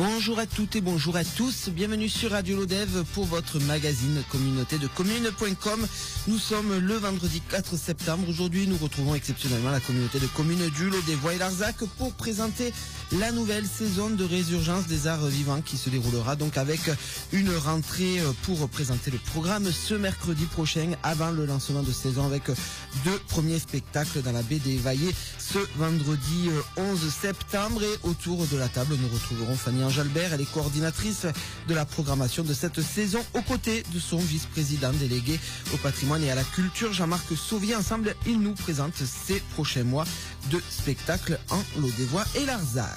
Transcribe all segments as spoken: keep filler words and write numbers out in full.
Bonjour à toutes et bonjour à tous, bienvenue sur Radio Lodève pour votre magazine communauté de commune point com. Nous sommes le vendredi quatre septembre. Aujourd'hui, nous retrouvons exceptionnellement la communauté de communes du Lodévois et Larzac pour présenter la nouvelle saison de résurgence des arts vivants qui se déroulera donc avec une rentrée pour présenter le programme ce mercredi prochain avant le lancement de saison avec deux premiers spectacles dans la baie des Vaillés ce vendredi onze septembre. Et autour de la table, nous retrouverons Fanny Anjalbert, elle est coordinatrice de la programmation de cette saison aux côtés de son vice-président délégué au patrimoine et à la culture, Jean-Marc Sauvier. Ensemble, ils nous présentent ces prochains mois de spectacles en Lodévois et Larzac.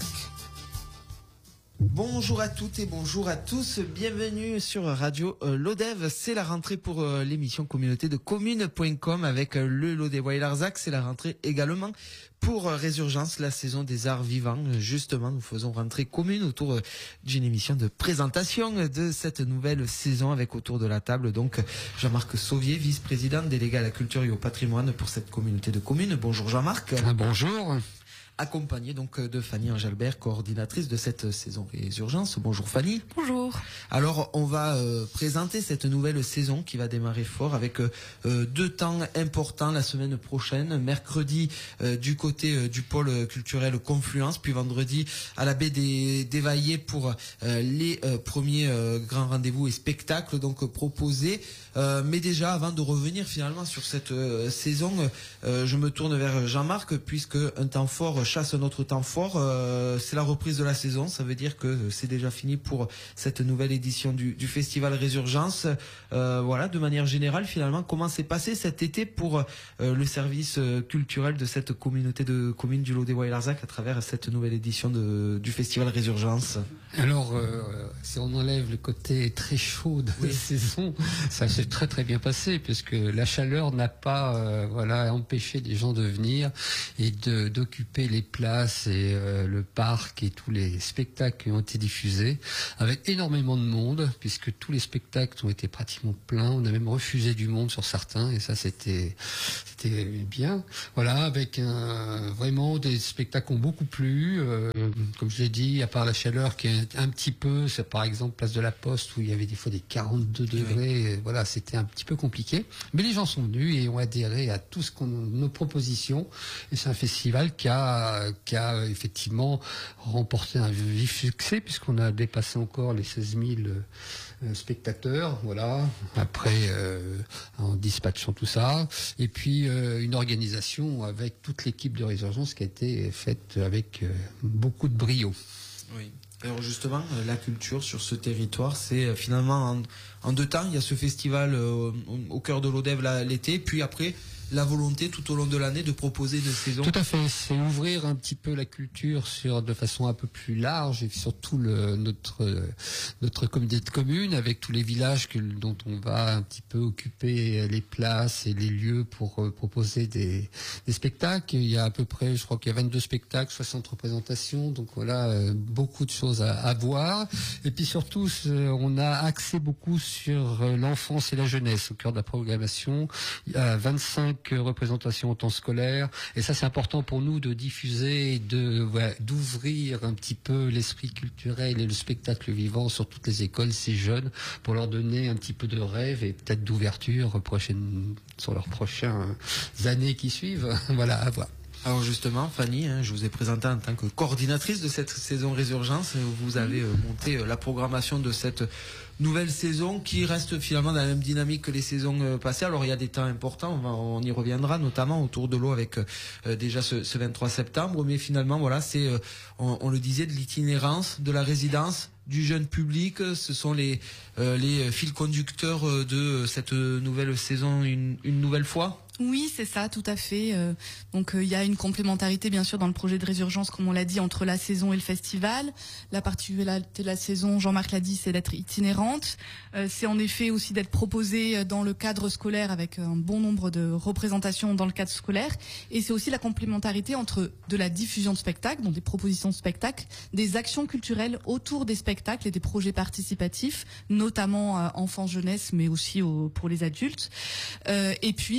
Bonjour à toutes et bonjour à tous, bienvenue sur Radio euh, Lodève. C'est la rentrée pour euh, l'émission communauté de commune point com avec euh, le Lodévois et Larzac. C'est la rentrée également pour euh, Résurgence, la saison des arts vivants. Justement, nous faisons rentrer commune autour euh, d'une émission de présentation de cette nouvelle saison avec autour de la table donc Jean-Marc Sauvier, vice-président délégué à la culture et au patrimoine pour cette communauté de communes. Bonjour Jean-Marc. Ah, bonjour. Accompagné donc de Fanny Anjalbert, coordinatrice de cette saison Résurgence. Bonjour Fanny. Bonjour. Alors on va euh, présenter cette nouvelle saison qui va démarrer fort avec euh, deux temps importants la semaine prochaine. Mercredi euh, du côté euh, du pôle culturel Confluence, puis vendredi à la baie des, des Vaillés pour euh, les euh, premiers euh, grands rendez-vous et spectacles donc proposés. Euh, mais déjà avant de revenir finalement sur cette euh, saison, euh, je me tourne vers Jean-Marc puisque un temps fort chasse notre temps fort. Euh, c'est la reprise de la saison, ça veut dire que c'est déjà fini pour cette nouvelle édition du, du festival Résurgence. Euh, voilà, de manière générale, finalement, comment s'est passé cet été pour euh, le service euh, culturel de cette communauté de communes du Lodévois et Larzac à travers cette nouvelle édition de, du festival Résurgence? Alors, euh, si on enlève le côté très chaud de oui. la saison, ça s'est très très bien passé puisque la chaleur n'a pas euh, voilà empêché les gens de venir et de d'occuper les places et euh, le parc et tous les spectacles qui ont été diffusés avec énormément de monde puisque tous les spectacles ont été pratiquement pleins. On a même refusé du monde sur certains et ça c'était c'était bien. Voilà, avec un, vraiment des spectacles qui ont beaucoup plu. Euh, comme je l'ai dit, à part la chaleur qui est un petit peu, c'est par exemple Place de la Poste où il y avait des fois des quarante-deux degrés. Oui. Voilà, c'était un petit peu compliqué. Mais les gens sont venus et ont adhéré à tout ce qu'on nos propositions. Et c'est un festival qui a qui a effectivement remporté un vif succès puisqu'on a dépassé encore les seize mille euh, spectateurs, voilà, après euh, en dispatchant tout ça, et puis euh, une organisation avec toute l'équipe de Résurgence qui a été faite avec euh, beaucoup de brio. Oui. Alors justement, la culture sur ce territoire, c'est finalement en, en deux temps. Il y a ce festival euh, au cœur de l'Odève l'été, puis après la volonté tout au long de l'année de proposer une saison. Tout à fait, c'est ouvrir un petit peu la culture sur de façon un peu plus large et surtout le, notre notre communauté de communes avec tous les villages que, dont on va un petit peu occuper les places et les lieux pour euh, proposer des, des spectacles. Il y a à peu près, je crois qu'il y a vingt-deux spectacles, soixante représentations, donc voilà, euh, beaucoup de choses à, à voir. Et puis surtout, on a axé beaucoup sur l'enfance et la jeunesse au cœur de la programmation. Il y a vingt-cinq représentations au temps scolaire et ça c'est important pour nous de diffuser et de ouais, d'ouvrir un petit peu l'esprit culturel et le spectacle vivant sur toutes les écoles, ces jeunes, pour leur donner un petit peu de rêve et peut-être d'ouverture prochaine sur leurs prochaines années qui suivent. Voilà, à voir. Alors justement, Fanny, hein, je vous ai présenté en tant que coordinatrice de cette saison Résurgence. Vous avez euh, monté euh, la programmation de cette nouvelle saison qui reste finalement dans la même dynamique que les saisons euh, passées. Alors il y a des temps importants, on, va, on y reviendra notamment autour de l'eau avec euh, déjà ce, ce vingt-trois septembre. Mais finalement, voilà, c'est, euh, on, on le disait, de l'itinérance, de la résidence, du jeune public. Ce sont les, euh, les fils conducteurs de cette nouvelle saison une, une nouvelle fois. Oui, c'est ça, tout à fait. Euh, donc, il euh, y a une complémentarité, bien sûr, dans le projet de Résurgence, comme on l'a dit, entre la saison et le festival. La particularité de la saison, Jean-Marc l'a dit, c'est d'être itinérante. Euh, c'est en effet aussi d'être proposée dans le cadre scolaire avec un bon nombre de représentations dans le cadre scolaire. Et c'est aussi la complémentarité entre de la diffusion de spectacles, donc des propositions de spectacles, des actions culturelles autour des spectacles et des projets participatifs, notamment euh, enfants, jeunesse, mais aussi au, pour les adultes. Euh, et puis, cette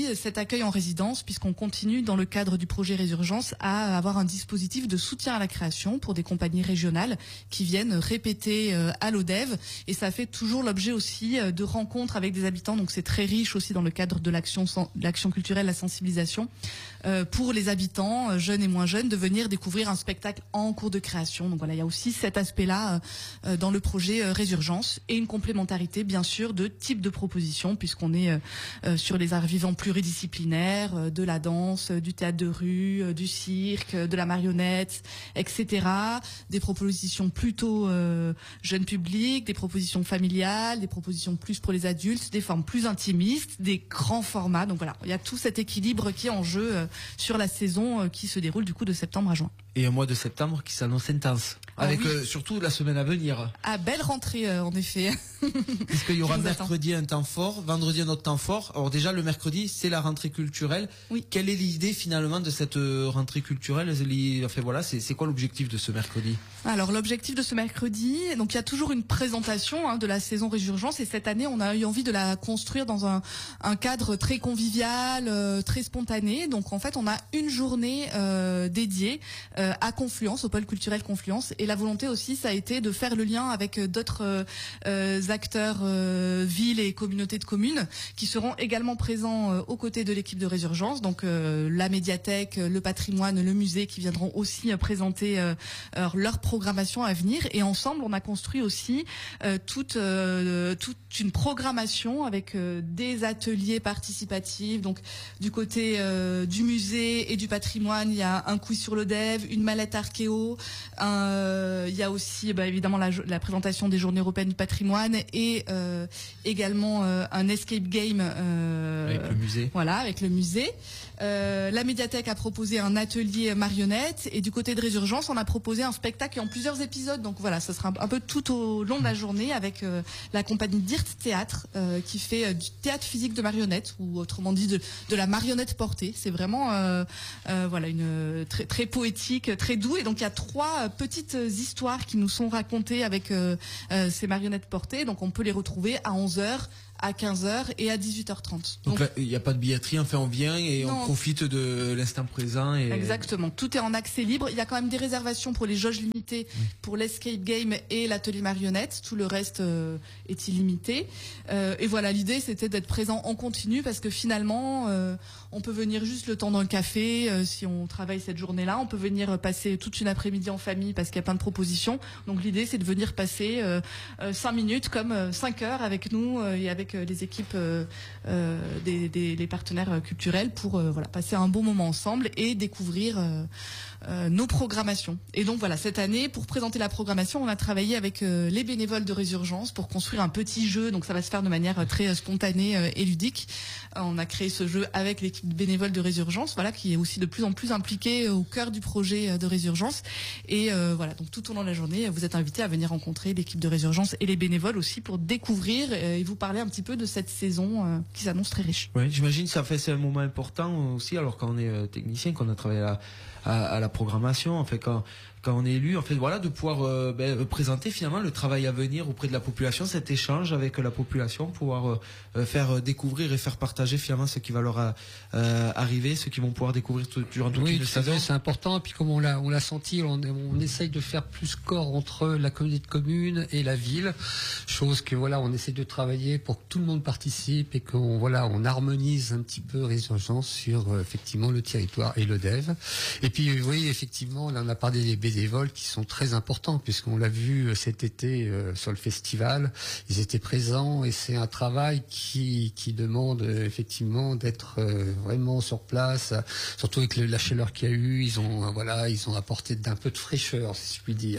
accueil en résidence, puisqu'on continue dans le cadre du projet Résurgence à avoir un dispositif de soutien à la création pour des compagnies régionales qui viennent répéter à l'Odève, et ça fait toujours l'objet aussi de rencontres avec des habitants, donc c'est très riche aussi dans le cadre de l'action, l'action culturelle, la sensibilisation, pour les habitants, jeunes et moins jeunes, de venir découvrir un spectacle en cours de création. Donc voilà, il y a aussi cet aspect-là dans le projet Résurgence, et une complémentarité bien sûr de type de proposition, puisqu'on est sur les arts vivants pluridisciplinaires, de la danse, du théâtre de rue, du cirque, de la marionnette, et cetera. Des propositions plutôt euh, jeunes publics, des propositions familiales, des propositions plus pour les adultes, des formes plus intimistes, des grands formats. Donc voilà, il y a tout cet équilibre qui est en jeu euh, sur la saison euh, qui se déroule du coup de septembre à juin. Et un mois de septembre qui s'annonce intense, avec ah oui. euh, surtout la semaine à venir. Ah, belle rentrée euh, en effet. Puisqu'il y aura mercredi attend. un temps fort, vendredi un autre temps fort. Alors déjà le mercredi c'est la rentrée culturelle. Oui. Quelle est l'idée finalement de cette euh, rentrée culturelle? Enfin voilà, c'est, c'est quoi l'objectif de ce mercredi? Alors l'objectif de ce mercredi, donc il y a toujours une présentation hein, de la saison Résurgence, et cette année on a eu envie de la construire dans un, un cadre très convivial, euh, très spontané. Donc en fait on a une journée euh, dédiée euh, à Confluence, au pôle culturel Confluence, et la volonté aussi ça a été de faire le lien avec d'autres euh, acteurs, euh, villes et communautés de communes qui seront également présents euh, aux côtés de l'équipe de Résurgence. Donc euh, la médiathèque, le patrimoine, le musée qui viendront aussi euh, présenter euh, leur programmation à venir, et ensemble on a construit aussi euh, toute euh, toute une programmation avec euh, des ateliers participatifs. Donc du côté euh, du musée et du patrimoine, il y a un quiz sur l'Odève, une mallette archéo, un, il y a aussi bah, évidemment la, la présentation des journées européennes du patrimoine, et euh, également euh, un escape game euh, avec le musée. Voilà, avec le musée. Euh, la médiathèque a proposé un atelier marionnette, et du côté de Résurgence on a proposé un spectacle en plusieurs épisodes. Donc voilà, ça sera un peu tout au long de la journée avec euh, la compagnie Dirt Théâtre euh, qui fait euh, du théâtre physique de marionnettes, ou autrement dit de, de la marionnette portée. C'est vraiment euh, euh, voilà une euh, très très poétique, très doux, et donc il y a trois euh, petites histoires qui nous sont racontées avec euh, euh, ces marionnettes portées. Donc on peut les retrouver à onze heures, à quinze heures et à dix-huit heures trente. Donc, Donc là, il n'y a pas de billetterie, enfin on vient et non. on profite de l'instant présent. Et... Exactement, tout est en accès libre. Il y a quand même des réservations pour les jauges limitées, oui. pour l'escape game et l'atelier marionnette. Tout le reste euh, est illimité. Euh, et voilà, l'idée c'était d'être présent en continu, parce que finalement, euh, on peut venir juste le temps d'un café euh, si on travaille cette journée-là. On peut venir passer toute une après-midi en famille parce qu'il y a plein de propositions. Donc l'idée c'est de venir passer euh, euh, cinq minutes comme euh, cinq heures avec nous euh, et avec les équipes euh, euh, des, des les partenaires culturels pour euh, voilà passer un bon moment ensemble et découvrir euh, euh, nos programmations. Et donc voilà, cette année, pour présenter la programmation, on a travaillé avec euh, les bénévoles de Résurgence pour construire un petit jeu. Donc ça va se faire de manière très spontanée euh, et ludique. Euh, on a créé ce jeu avec l'équipe bénévole de Résurgence, voilà, qui est aussi de plus en plus impliquée au cœur du projet de Résurgence. Et euh, voilà, donc tout au long de la journée, vous êtes invités à venir rencontrer l'équipe de Résurgence et les bénévoles aussi pour découvrir euh, et vous parler un petit peu de cette saison euh, qui s'annonce très riche. Oui, j'imagine que ça fait c'est un moment important aussi, alors quand on est euh, technicien, qu'on a travaillé à, à, à la programmation, en fait, quand quand on est élu, en fait, voilà, de pouvoir euh, ben, présenter finalement le travail à venir auprès de la population, cet échange avec la population, pouvoir euh, faire découvrir et faire partager finalement ce qui va leur euh, arriver, ce qu'ils vont pouvoir découvrir tout, durant toute oui, une saison. Oui, c'est important. Et puis comme on l'a, on l'a senti, on, on essaye de faire plus corps entre la communauté de communes et la ville, chose que voilà, on essaie de travailler pour que tout le monde participe et qu'on voilà, on harmonise un petit peu Résurgence sur euh, effectivement le territoire et l'Odève. Et puis oui, effectivement, là on a parlé des bénévoles qui sont très importants, puisqu'on l'a vu cet été euh, sur le festival, ils étaient présents, et c'est un travail qui qui demande euh, effectivement d'être euh, vraiment sur place, surtout avec le, la chaleur qu'il y a eu. Ils ont euh, voilà, ils ont apporté d'un peu de fraîcheur, si je puis dire.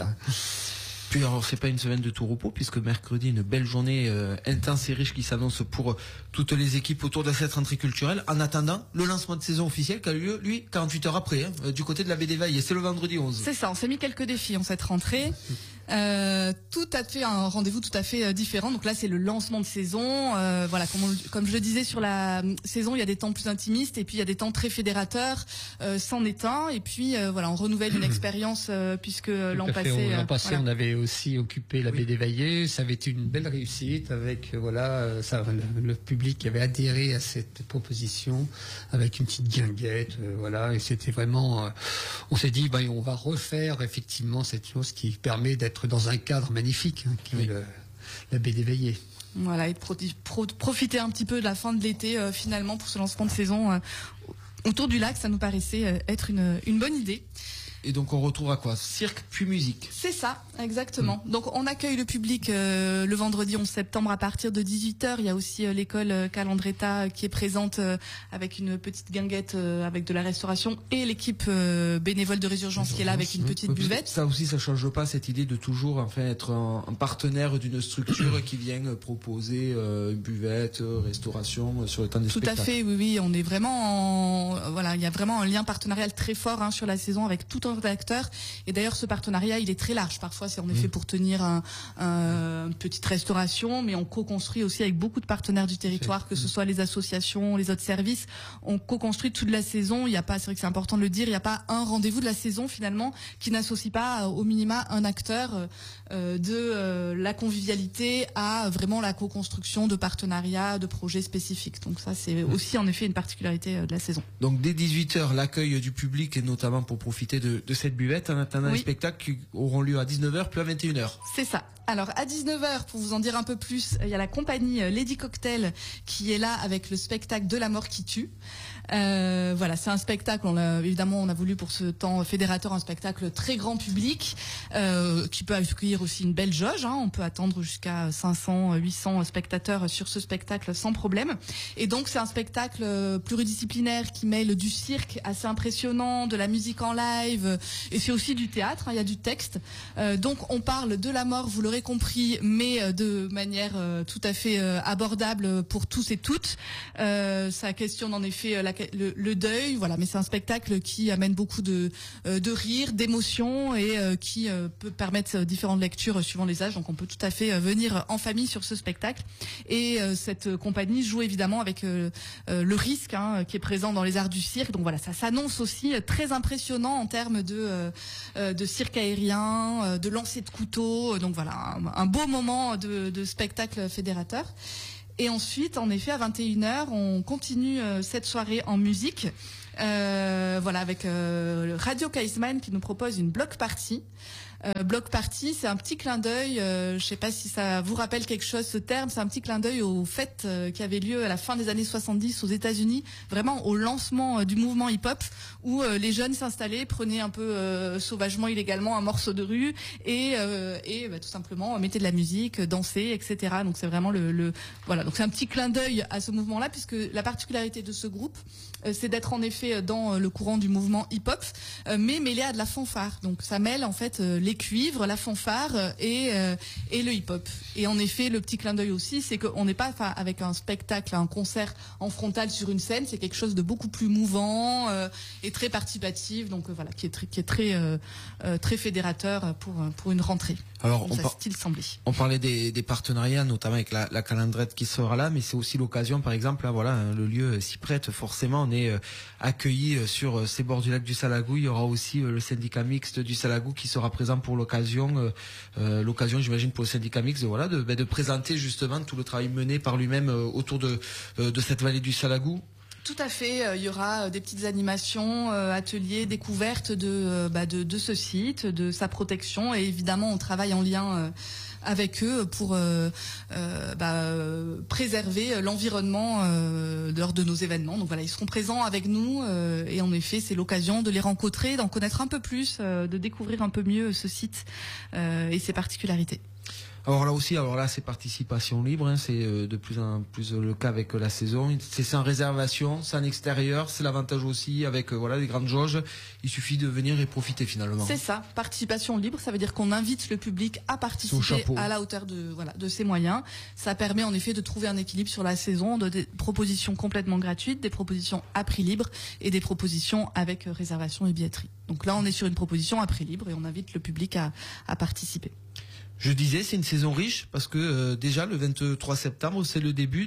Puis alors c'est pas une semaine de tout repos, puisque mercredi une belle journée euh, intense et riche qui s'annonce pour euh, toutes les équipes autour de cette rentrée culturelle. En attendant le lancement de saison officiel qui a lieu lui quarante-huit heures après, hein, euh, du côté de la baie des Vailles, et c'est le vendredi onze. C'est ça, on s'est mis quelques défis en cette rentrée. Euh, tout à fait un rendez-vous tout à fait différent. Donc là, c'est le lancement de saison. Euh, voilà, comme, on, comme je le disais sur la saison, il y a des temps plus intimistes et puis il y a des temps très fédérateurs. Euh, c'en est un. Et puis euh, voilà, on renouvelle une expérience euh, puisque l'an passé, l'an passé, voilà. on avait aussi occupé la baie des Veillées. Ça avait été une belle réussite avec euh, voilà, ça, le, le public qui avait adhéré à cette proposition avec une petite guinguette. Euh, voilà, et c'était vraiment. Euh, on s'est dit, ben, on va refaire effectivement cette chose qui permet d'être dans un cadre magnifique, hein, qui oui. est le, la baie des Veillées. Voilà, et de pro pro profiter un petit peu de la fin de l'été euh, finalement pour ce lancement de saison euh, autour du lac, ça nous paraissait euh, être une, une bonne idée. Et donc on retrouve à quoi? Cirque puis musique. C'est ça, exactement. Mmh. Donc on accueille le public euh, le vendredi onze septembre à partir de dix-huit heures. Il y a aussi euh, l'école euh, Calandretta qui est présente euh, avec une petite guinguette euh, avec de la restauration et l'équipe euh, bénévole de Résurgence qui est là avec une petite buvette. Ça aussi, ça change pas cette idée de toujours enfin être un, un partenaire d'une structure qui vient proposer euh, une buvette, euh, restauration euh, sur le temps des Tout spectacles. Tout à fait, oui, oui. On est vraiment en, voilà, il y a vraiment un lien partenarial très fort hein, sur la saison avec tout un d'acteurs. Et d'ailleurs, ce partenariat, il est très large. Parfois, c'est en effet pour tenir un, un, une petite restauration, mais on co-construit aussi avec beaucoup de partenaires du territoire, que ce soit les associations, les autres services. On co-construit toute la saison. Il n'y a pas, c'est vrai que c'est important de le dire, il n'y a pas un rendez-vous de la saison finalement qui n'associe pas au minima un acteur euh, de euh, la convivialité à vraiment la co-construction de partenariats, de projets spécifiques. Donc ça, c'est aussi en effet une particularité de la saison. Donc dès dix-huit heures, l'accueil du public, et notamment pour profiter de de cette buvette en attendant oui. les spectacles qui auront lieu à dix-neuf heures puis à vingt et une heures. C'est ça. Alors à dix-neuf heures, pour vous en dire un peu plus, il y a la compagnie Lady Cocktail qui est là avec le spectacle De la mort qui tue. Euh, voilà, c'est un spectacle, on a, évidemment on a voulu pour ce temps fédérateur un spectacle très grand public euh, qui peut accueillir aussi une belle jauge, hein, on peut attendre jusqu'à cinq cents, huit cents spectateurs sur ce spectacle sans problème. Et donc c'est un spectacle pluridisciplinaire qui mêle du cirque assez impressionnant, de la musique en live et c'est aussi du théâtre, hein, il y a du texte. Euh, donc on parle de la mort, vous l'aurez compris, mais de manière euh, tout à fait euh, abordable pour tous et toutes. Euh, ça questionne en effet la Le, le deuil, voilà, mais c'est un spectacle qui amène beaucoup de, euh, de rire, d'émotion et euh, qui euh, peut permettre différentes lectures suivant les âges. Donc on peut tout à fait euh, venir en famille sur ce spectacle. Et euh, cette compagnie joue évidemment avec euh, euh, le risque hein, qui est présent dans les arts du cirque. Donc voilà, ça s'annonce aussi très impressionnant en termes de, euh, de cirque aérien, euh, de lancer de couteau. Donc voilà, un, un beau moment de, de spectacle fédérateur. Et ensuite, en effet, à vingt et une heures, on continue euh, cette soirée en musique. Euh, voilà, avec euh, Radio Kaisman qui nous propose une block party. Euh, block party, c'est un petit clin d'œil, euh, je sais pas si ça vous rappelle quelque chose ce terme, c'est un petit clin d'œil aux fêtes euh, qui avaient lieu à la fin des années soixante-dix aux États-Unis, vraiment au lancement euh, du mouvement hip-hop où euh, les jeunes s'installaient, prenaient un peu euh, sauvagement, illégalement un morceau de rue et, euh, et bah, tout simplement mettaient de la musique, dansaient, et cetera. Donc c'est vraiment le, le voilà, donc c'est un petit clin d'œil à ce mouvement-là puisque la particularité de ce groupe, euh, c'est d'être en effet dans le courant du mouvement hip-hop, euh, mais mêlé à de la fanfare. Donc ça mêle en fait euh, les cuivres, la fanfare et, euh, et le hip-hop. Et en effet, le petit clin d'œil aussi, c'est qu'on n'est pas avec un spectacle, un concert en frontal sur une scène, c'est quelque chose de beaucoup plus mouvant euh, et très participatif, donc euh, voilà, qui est très, qui est très, euh, euh, très fédérateur pour, pour une rentrée. Alors, on, par on parlait des, des partenariats, notamment avec la, la Calandrette qui sera là, mais c'est aussi l'occasion, par exemple, là, voilà, hein, le lieu s'y prête, forcément, on est euh, accueilli sur euh, ces bords du lac du Salagou. Il y aura aussi euh, le syndicat mixte du Salagou qui sera présent pour l'occasion, euh, euh, l'occasion, j'imagine, pour le syndicat mixte, voilà, de, de présenter justement tout le travail mené par lui-même euh, autour de, euh, de cette vallée du Salagou. Tout à fait, il y aura des petites animations, euh, ateliers, découvertes de, euh, bah de, de ce site, de sa protection et évidemment on travaille en lien euh, avec eux pour euh, euh, bah, préserver l'environnement euh, lors de nos événements. Donc voilà, ils seront présents avec nous euh, et en effet c'est l'occasion de les rencontrer, d'en connaître un peu plus, euh, de découvrir un peu mieux ce site euh, et ses particularités. Alors là aussi, alors là c'est participation libre, hein, c'est euh, de plus en plus le cas avec euh, la saison. C'est sans réservation, c'est en extérieur, c'est l'avantage aussi avec euh, voilà les grandes jauges. Il suffit de venir et profiter finalement. C'est ça, participation libre, ça veut dire qu'on invite le public à participer à la hauteur de voilà de ses moyens. Ça permet en effet de trouver un équilibre sur la saison, de des propositions complètement gratuites, des propositions à prix libre et des propositions avec euh, réservation et billetterie. Donc là on est sur une proposition à prix libre et on invite le public à, à participer. Je disais, c'est une saison riche parce que euh, déjà le vingt-trois septembre, c'est le début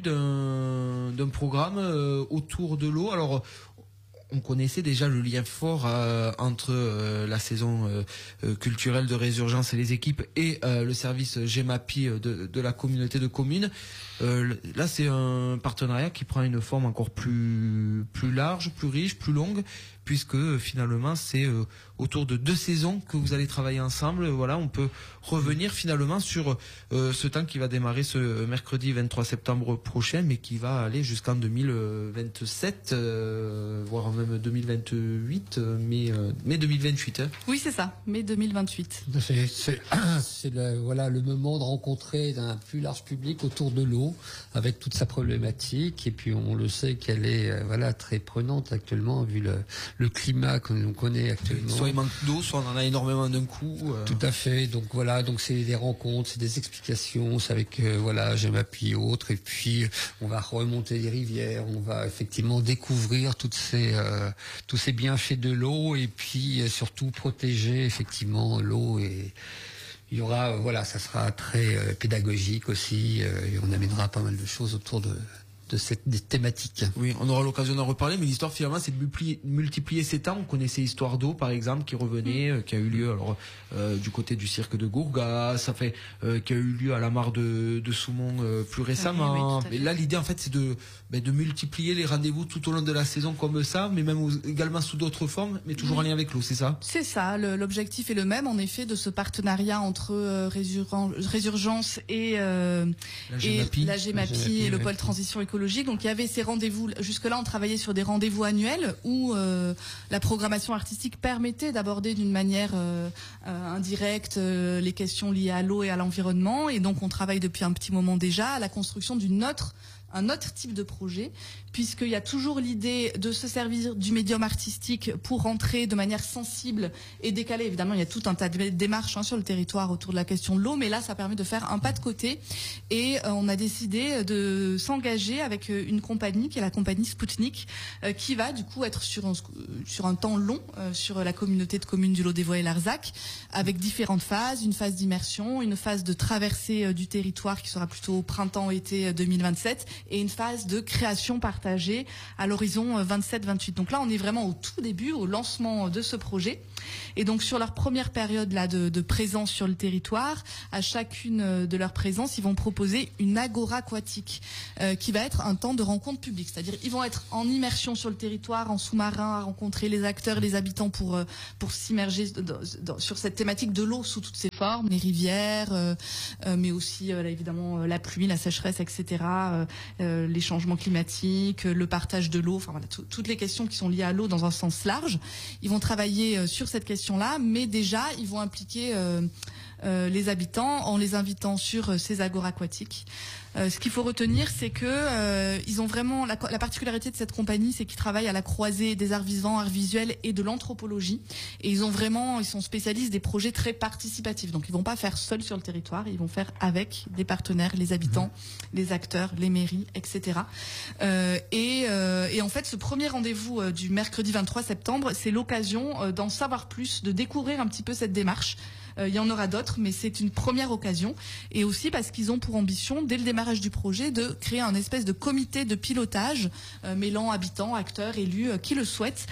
d'un d'un programme euh, autour de l'eau. Alors, on connaissait déjà le lien fort euh, entre euh, la saison euh, euh, culturelle de Résurgence et les équipes et euh, le service GEMAPI de, de la communauté de communes. Euh, là, c'est un partenariat qui prend une forme encore plus plus large, plus riche, plus longue, puisque euh, finalement c'est euh, autour de deux saisons que vous allez travailler ensemble. Voilà, on peut revenir finalement sur euh, ce temps qui va démarrer ce mercredi vingt-trois septembre prochain, mais qui va aller jusqu'en deux mille vingt-sept, euh, voire même deux mille vingt-huit, euh, mai, euh, mai deux mille vingt-huit. Hein. Oui, c'est ça, mai deux mille vingt-huit. C'est, c'est, c'est le, voilà, le moment de rencontrer un plus large public autour de l'eau, avec toute sa problématique, et puis on le sait qu'elle est euh, voilà, très prenante actuellement, vu le, le climat que l'on connaît actuellement. Soit il manque d'eau, soit on en a énormément d'un coup. Euh... Tout à fait, donc voilà, donc c'est des rencontres, c'est des explications, c'est avec euh, voilà, GEMAPI et autres, et puis on va remonter les rivières, on va effectivement découvrir toutes ces, euh, tous ces bienfaits de l'eau, et puis euh, surtout protéger effectivement l'eau. Et il y aura, voilà, ça sera très euh, pédagogique aussi, euh, et on amènera pas mal de choses autour de, de cette des thématiques. Oui, on aura l'occasion d'en reparler, mais l'histoire finalement c'est de multiplier, multiplier ces temps. On connaissait Histoire d'eau par exemple qui revenait, euh, qui a eu lieu alors euh, du côté du cirque de Gourgas, ça fait euh, qui a eu lieu à la mare de, de Soumont euh, plus récemment. Oui, oui, mais là l'idée en fait c'est de ben, de multiplier les rendez-vous tout au long de la saison comme ça, mais même aux, également sous d'autres formes, mais toujours oui. en lien avec l'eau, c'est ça? C'est ça, le, l'objectif est le même en effet de ce partenariat entre euh, Résurgence, Résurgence et, euh, la GEMAPI, et, la GEMAPI, la GEMAPI et le pôle transition écologique. Donc il y avait ces rendez-vous, jusque-là on travaillait sur des rendez-vous annuels où euh, la programmation artistique permettait d'aborder d'une manière euh, euh, indirecte euh, les questions liées à l'eau et à l'environnement, et donc on travaille depuis un petit moment déjà à la construction d'une autre un autre type de projet, puisqu'il y a toujours l'idée de se servir du médium artistique pour rentrer de manière sensible et décalée. Évidemment, il y a tout un tas de démarches hein, sur le territoire autour de la question de l'eau, mais là, ça permet de faire un pas de côté. Et euh, on a décidé de s'engager avec une compagnie, qui est la compagnie Spoutnik, euh, qui va du coup être sur un, sur un temps long euh, sur la communauté de communes du Lot-des-Voies et Larzac, avec différentes phases, une phase d'immersion, une phase de traversée euh, du territoire qui sera plutôt au printemps-été deux mille vingt-sept, et une phase de création partagée à l'horizon vingt-sept vingt-huit. Donc là, on est vraiment au tout début, au lancement de ce projet. Et donc sur leur première période là de, de présence sur le territoire, à chacune de leurs présences, ils vont proposer une agora aquatique euh, qui va être un temps de rencontre publique. C'est-à-dire ils vont être en immersion sur le territoire, en sous-marin, à rencontrer les acteurs, les habitants pour euh, pour s'immerger dans, dans, sur cette thématique de l'eau sous toutes ses formes, les rivières, euh, euh, mais aussi euh, là, évidemment la pluie, la sécheresse, et cetera. Euh, les changements climatiques, le partage de l'eau, enfin voilà, tout, toutes les questions qui sont liées à l'eau dans un sens large. Ils vont travailler euh, sur cette question-là, mais déjà ils vont impliquer euh, euh, les habitants en les invitant sur euh, ces agora aquatiques. Euh, ce qu'il faut retenir, c'est que euh, ils ont vraiment la, la particularité de cette compagnie, c'est qu'ils travaillent à la croisée des arts vivants, arts visuels et de l'anthropologie. Et ils ont vraiment, ils sont spécialistes des projets très participatifs. Donc ils vont pas faire seuls sur le territoire, ils vont faire avec des partenaires, les habitants, mmh. les acteurs, les mairies, et cetera. Euh, et, euh, et en fait, ce premier rendez-vous euh, du mercredi vingt-trois septembre, c'est l'occasion euh, d'en savoir plus, de découvrir un petit peu cette démarche. Euh, il y en aura d'autres, mais c'est une première occasion. Et aussi parce qu'ils ont pour ambition, dès le démarrage du projet, de créer un espèce de comité de pilotage euh, mêlant habitants, acteurs, élus, euh, qui le souhaitent,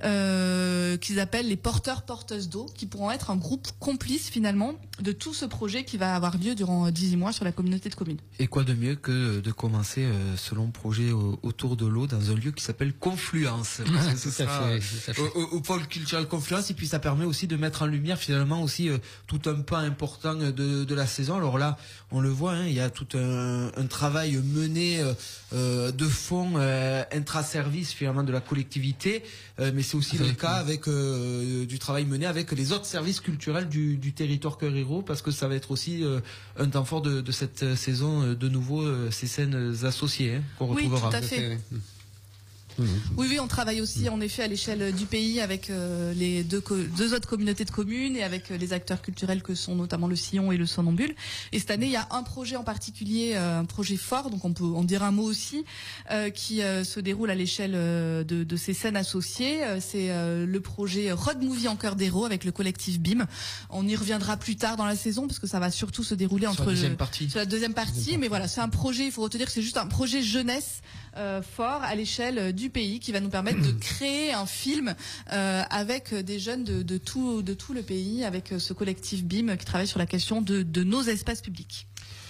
euh, qu'ils appellent les porteurs-porteuses d'eau, qui pourront être un groupe complice finalement de tout ce projet qui va avoir lieu durant dix-huit mois sur la communauté de communes. Et quoi de mieux que de commencer euh, ce long projet au, autour de l'eau dans un lieu qui s'appelle Confluence. Ah, tout, à fait, tout à fait. Au, au pôle culturel Confluence, et puis ça permet aussi de mettre en lumière finalement aussi euh, tout un pas important de, de la saison. Alors là, on le voit, hein, il y a tout un, un travail mené euh, de fond euh, intra-service finalement de la collectivité, euh, mais c'est aussi avec, le cas avec euh, du travail mené avec les autres services culturels du, du territoire Cœur-Hérault, parce que ça va être aussi euh, un temps fort de, de cette saison, de nouveau euh, ces scènes associées hein, qu'on retrouvera. Oui, tout à fait. Mmh. Oui, oui, on travaille aussi en effet à l'échelle du pays avec euh, les deux, deux autres communautés de communes et avec euh, les acteurs culturels que sont notamment le Sillon et le Somnambule. Et cette année, il y a un projet en particulier, euh, un projet fort, donc on peut en dire un mot aussi, euh, qui euh, se déroule à l'échelle euh, de, de ces scènes associées. Euh, c'est euh, le projet Road Movie en cœur d'héros avec le collectif B I M. On y reviendra plus tard dans la saison parce que ça va surtout se dérouler entre sur la deuxième le, partie. sur la deuxième partie. Mais voilà, c'est un projet, il faut retenir que c'est juste un projet jeunesse euh, fort à l'échelle du pays qui va nous permettre de créer un film euh, avec des jeunes de, de, tout, de tout le pays, avec ce collectif B I M qui travaille sur la question de, de nos espaces publics.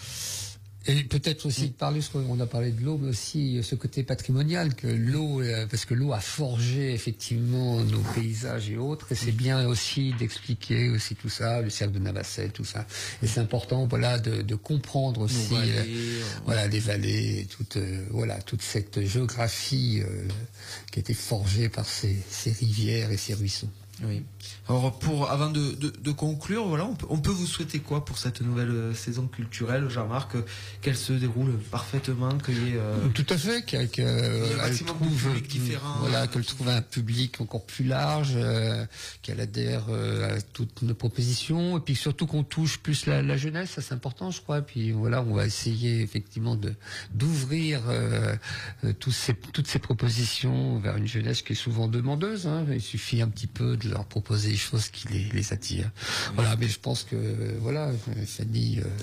Et peut-être aussi parler, on a parlé de l'eau, mais aussi ce côté patrimonial, que l'eau, parce que l'eau a forgé effectivement nos paysages et autres, et c'est bien aussi d'expliquer aussi tout ça, le cercle de Navacelle, tout ça. Et c'est important, voilà, de, de comprendre aussi, vallées, euh, euh, voilà, les vallées, toute, euh, voilà, toute cette géographie euh, qui a été forgée par ces, ces rivières et ces ruisseaux. Oui. Alors pour avant de, de, de conclure, voilà, on peut, on peut vous souhaiter quoi pour cette nouvelle euh, saison culturelle, Jean-Marc, qu'elle se déroule parfaitement, qu'il y ait euh, tout à fait, qu'elle qu trouve de publics différents, voilà, euh, qu'elle trouve un public encore plus large, euh, qu'elle adhère euh, à toutes nos propositions, et puis surtout qu'on touche plus la, la jeunesse, ça c'est important, je crois. Et puis voilà, on va essayer effectivement de d'ouvrir euh, tous ces, toutes ces propositions vers une jeunesse qui est souvent demandeuse. Hein. Il suffit un petit peu de leur proposer des choses qui les, les attirent. Oui. Voilà, mais je pense que, voilà, Fanny, euh,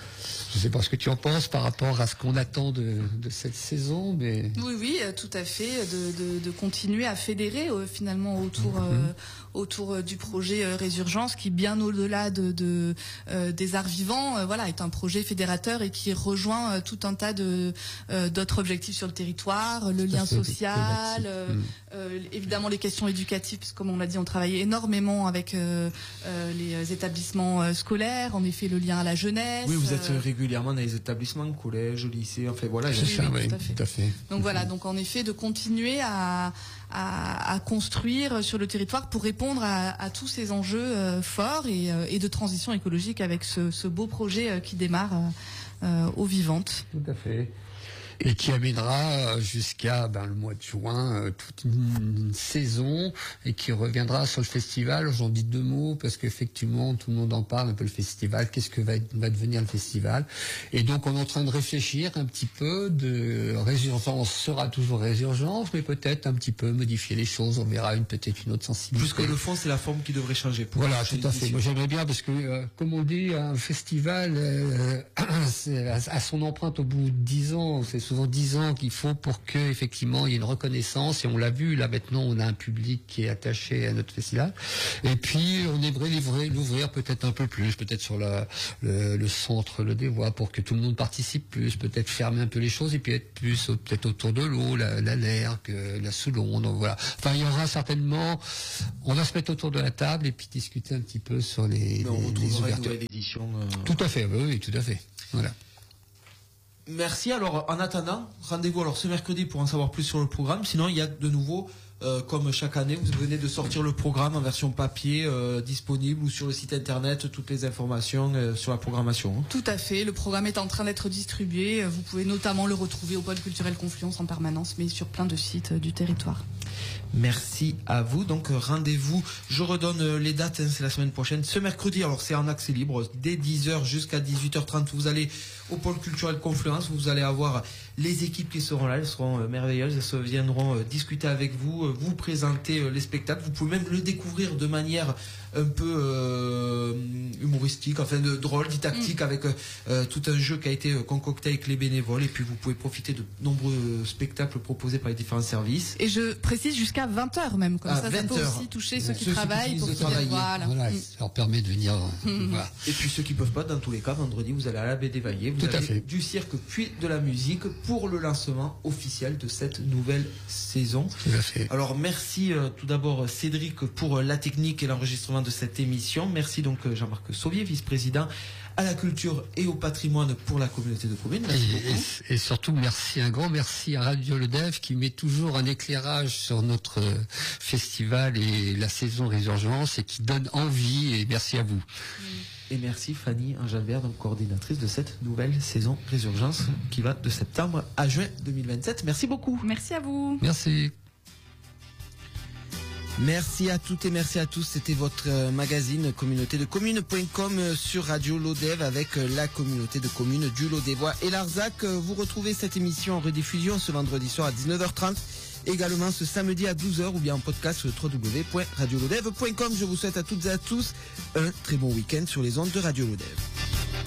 je ne sais pas ce que tu en penses par rapport à ce qu'on attend de, de cette saison, mais... Oui, oui, tout à fait, de, de, de continuer à fédérer euh, finalement autour... Mm-hmm. euh, autour du projet euh, Résurgence, qui bien au-delà de, de euh, des arts vivants, euh, voilà, est un projet fédérateur et qui rejoint euh, tout un tas de euh, d'autres objectifs sur le territoire, le lien social, euh, mmh. euh, évidemment les questions éducatives, parce que comme on l'a dit, on travaille énormément avec euh, euh, les établissements euh, scolaires, en effet le lien à la jeunesse. Oui, vous êtes euh... régulièrement dans les établissements, collèges, lycées, enfin voilà. C'est ça, oui, tout à fait. Tout à fait. Donc mmh. voilà, donc en effet de continuer à À, à construire sur le territoire pour répondre à, à tous ces enjeux euh, forts et, euh, et de transition écologique avec ce, ce beau projet euh, qui démarre euh, euh, aux Vivantes. Tout à fait. Et qui amènera jusqu'à ben, le mois de juin euh, toute une, une saison et qui reviendra sur le festival. J'en dis deux mots parce qu'effectivement tout le monde en parle un peu le festival. Qu'est-ce que va, va devenir le festival? Et donc on est en train de réfléchir un petit peu. De Résurgence sera toujours Résurgence, mais peut-être un petit peu modifier les choses. On verra une peut-être une autre sensibilité. Plus que le fond, c'est la forme qui devrait changer. Pour voilà, tout à fait. Moi j'aimerais bien parce que euh, comme on dit, un festival euh, c'est à, à son empreinte au bout de dix ans. C'est souvent dix ans qu'il faut pour que effectivement il y ait une reconnaissance, et on l'a vu là maintenant, on a un public qui est attaché à notre festival, et puis on aimerait l'ouvrir, l'ouvrir peut-être un peu plus, peut-être sur la, le, le centre le Dévois, pour que tout le monde participe plus, peut-être fermer un peu les choses et puis être plus peut-être autour de l'eau, la, la Lergue, la Soulon, donc voilà. Enfin il y aura certainement, on va se mettre autour de la table et puis discuter un petit peu sur les, Mais on les, les ouvertures. Une édition, euh... Tout à fait, oui, oui, tout à fait. Voilà. Merci. Alors, en attendant, rendez-vous alors ce mercredi pour en savoir plus sur le programme. Sinon, il y a de nouveau, euh, comme chaque année, vous venez de sortir le programme en version papier euh, disponible, ou sur le site internet, toutes les informations euh, sur la programmation. Tout à fait. Le programme est en train d'être distribué. Vous pouvez notamment le retrouver au Pôle culturel Confluence en permanence, mais sur plein de sites du territoire. Merci à vous. Donc rendez-vous, je redonne les dates, hein, c'est la semaine prochaine, ce mercredi. Alors c'est en accès libre, dès dix heures jusqu'à dix-huit heures trente, vous allez au Pôle culturel Confluence, vous allez avoir les équipes qui seront là, elles seront euh, merveilleuses, elles se viendront euh, discuter avec vous, euh, vous présenter euh, les spectacles. Vous pouvez même le découvrir de manière un peu euh, humoristique, enfin de drôle, didactique, mmh. avec euh, tout un jeu qui a été concocté avec les bénévoles, et puis vous pouvez profiter de nombreux spectacles proposés par les différents services. Et je précise jusqu'à vingt heures même, comme à ça ça peut aussi toucher ouais. ceux qui ceux travaillent qui pour de se dire, voilà. Voilà, mmh. ça leur permet de venir. Mmh. Voilà. Et puis ceux qui peuvent pas, dans tous les cas, vendredi vous allez à la baie des Valiers, vous tout avez du cirque puis de la musique pour le lancement officiel de cette nouvelle saison. Tout à fait. Alors merci euh, tout d'abord Cédric pour euh, la technique et l'enregistrement de cette émission. Merci donc euh, Jean-Marc Sauvier, vice-président à la culture et au patrimoine pour la communauté de communes. Merci et, beaucoup. Et, et surtout, merci, un grand merci à Radio Lodève qui met toujours un éclairage sur notre festival et la saison Résurgence et qui donne envie, et merci à vous. Et merci Fanny Angelbert, donc coordinatrice de cette nouvelle saison Résurgence qui va de septembre à juin deux mille vingt-sept. Merci beaucoup. Merci à vous. Merci. Merci à toutes et merci à tous. C'était votre magazine communauté de communes point com sur Radio Lodève avec la communauté de communes du Lodévois et Larzac. Vous retrouvez cette émission en rediffusion ce vendredi soir à dix-neuf heures trente. Également ce samedi à douze heures ou bien en podcast sur w w w point radio lodève point com. Je vous souhaite à toutes et à tous un très bon week-end sur les ondes de Radio Lodève.